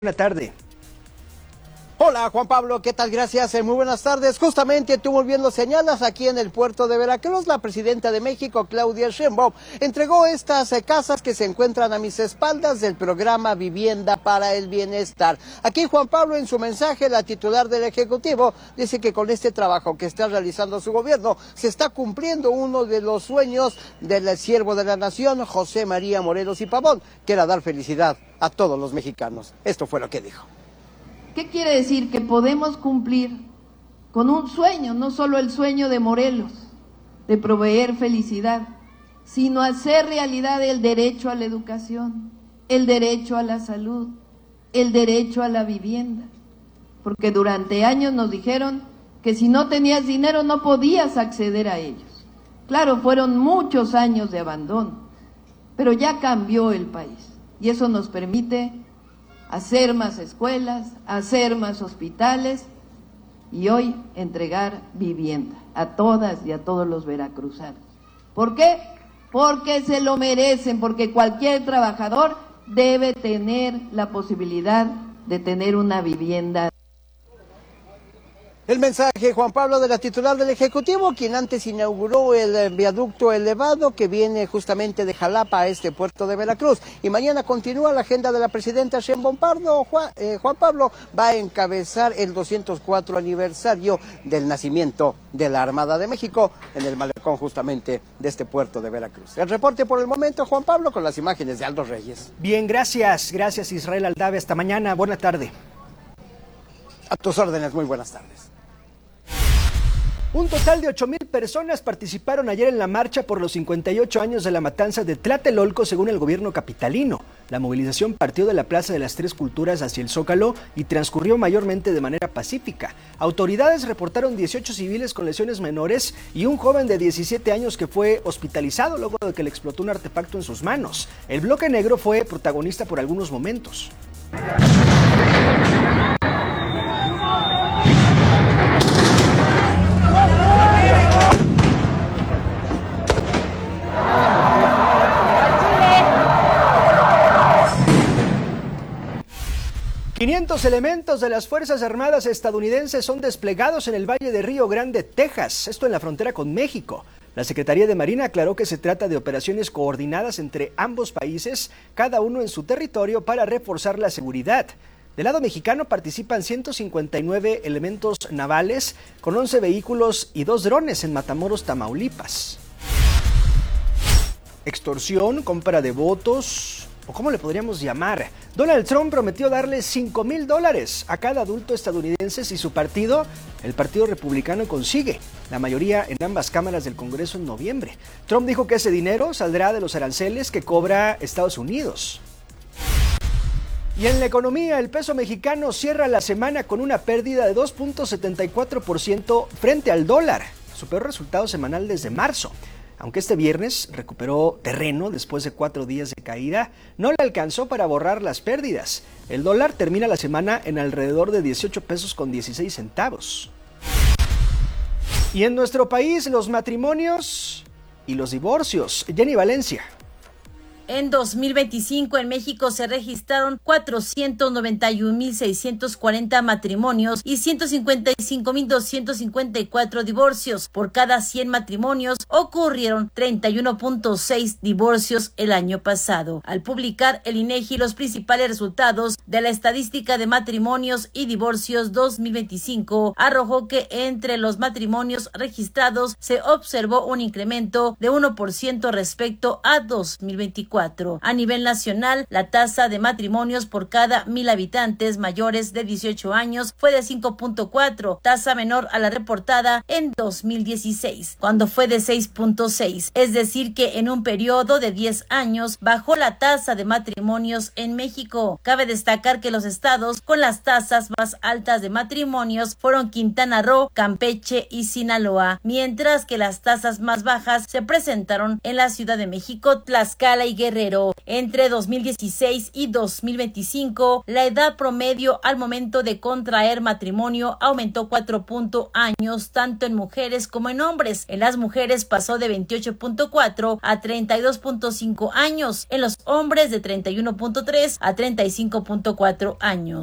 Buena tarde. Hola Juan Pablo, ¿qué tal? Gracias, muy buenas tardes. Justamente tú muy bien lo señalas, aquí en el puerto de Veracruz, la presidenta de México, Claudia Sheinbaum, entregó estas casas que se encuentran a mis espaldas del programa Vivienda para el Bienestar. Aquí Juan Pablo, en su mensaje, la titular del Ejecutivo, dice que con este trabajo que está realizando su gobierno, se está cumpliendo uno de los sueños del siervo de la nación, José María Morelos y Pavón, que era dar felicidad a todos los mexicanos. Esto fue lo que dijo. ¿Qué quiere decir? Que podemos cumplir con un sueño, no solo el sueño de Morelos, de proveer felicidad, sino hacer realidad el derecho a la educación, el derecho a la salud, el derecho a la vivienda. Porque durante años nos dijeron que si no tenías dinero no podías acceder a ellos. Claro, fueron muchos años de abandono, pero ya cambió el país y eso nos permite hacer más escuelas, hacer más hospitales y hoy entregar vivienda a todas y a todos los veracruzanos. ¿Por qué? Porque se lo merecen, porque cualquier trabajador debe tener la posibilidad de tener una vivienda. El mensaje, Juan Pablo, de la titular del Ejecutivo, quien antes inauguró el viaducto elevado que viene justamente de Jalapa a este puerto de Veracruz. Y mañana continúa la agenda de la presidenta Sheinbaum Pardo. Juan Pablo va a encabezar el 204 aniversario del nacimiento de la Armada de México en el malecón justamente de este puerto de Veracruz. El reporte por el momento, Juan Pablo, con las imágenes de Aldo Reyes. Bien, gracias Israel Aldave. Hasta mañana, buena tarde. A tus órdenes, muy buenas tardes. Un total de 8,000 personas participaron ayer en la marcha por los 58 años de la matanza de Tlatelolco, según el gobierno capitalino. La movilización partió de la Plaza de las Tres Culturas hacia el Zócalo y transcurrió mayormente de manera pacífica. Autoridades reportaron 18 civiles con lesiones menores y un joven de 17 años que fue hospitalizado luego de que le explotó un artefacto en sus manos. El bloque negro fue protagonista por algunos momentos. 500 elementos de las Fuerzas Armadas estadounidenses son desplegados en el Valle de Río Grande, Texas, esto en la frontera con México. La Secretaría de Marina aclaró que se trata de operaciones coordinadas entre ambos países, cada uno en su territorio, para reforzar la seguridad. Del lado mexicano participan 159 elementos navales con 11 vehículos y 2 drones en Matamoros, Tamaulipas. Extorsión, compra de votos, o ¿cómo le podríamos llamar? Donald Trump prometió darle $5,000 a cada adulto estadounidense si su partido, el Partido Republicano, consigue la mayoría en ambas cámaras del Congreso en noviembre. Trump dijo que ese dinero saldrá de los aranceles que cobra Estados Unidos. Y en la economía, el peso mexicano cierra la semana con una pérdida de 2.74% frente al dólar, su peor resultado semanal desde marzo. Aunque este viernes recuperó terreno después de 4 días de caída, no le alcanzó para borrar las pérdidas. El dólar termina la semana en alrededor de 18 pesos con 16 centavos. Y en nuestro país, los matrimonios y los divorcios. Jenny Valencia. En 2025 en México se registraron 491,640 matrimonios y 155,254 divorcios. Por cada 100 matrimonios ocurrieron 31.6 divorcios el año pasado. Al publicar el INEGI los principales resultados de la estadística de matrimonios y divorcios 2025, arrojó que entre los matrimonios registrados se observó un incremento de 1% respecto a 2024. A nivel nacional, la tasa de matrimonios por cada 1,000 habitantes mayores de 18 años fue de 5.4, tasa menor a la reportada en 2016, cuando fue de 6.6. Es decir que en un periodo de 10 años bajó la tasa de matrimonios en México. Cabe destacar que los estados con las tasas más altas de matrimonios fueron Quintana Roo, Campeche y Sinaloa, mientras que las tasas más bajas se presentaron en la Ciudad de México, Tlaxcala y Guerrero. Guerrero. Entre 2016 y 2025, la edad promedio al momento de contraer matrimonio aumentó 4 años, tanto en mujeres como en hombres. En las mujeres pasó de 28.4 a 32.5 años, en los hombres de 31.3 a 35.4 años.